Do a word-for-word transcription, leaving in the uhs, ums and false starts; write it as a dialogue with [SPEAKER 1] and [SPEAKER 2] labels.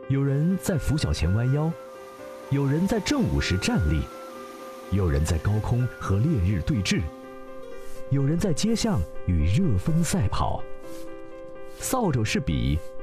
[SPEAKER 1] 有人在拂晓前弯腰，有人在正午时站立，有人在高空和烈日对峙，有人在街巷与热风赛跑。扫帚是笔，